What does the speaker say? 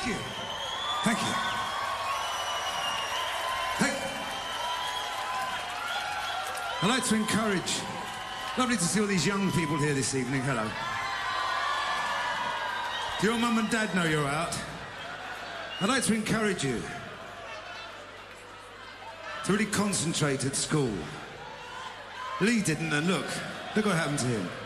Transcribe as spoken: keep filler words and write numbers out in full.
Thank you. Thank you. Thank you. I'd like to encourage... Lovely to see all these young people here this evening. Hello. Do your mum and dad know you're out? I'd like to encourage you to really concentrate at school. Lee didn't, and look, look what happened to him.